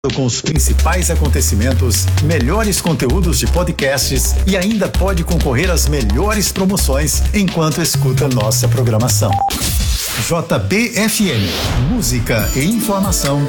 Com os principais acontecimentos, melhores conteúdos de podcasts e ainda pode concorrer às melhores promoções enquanto escuta nossa programação. JBFM, música e informação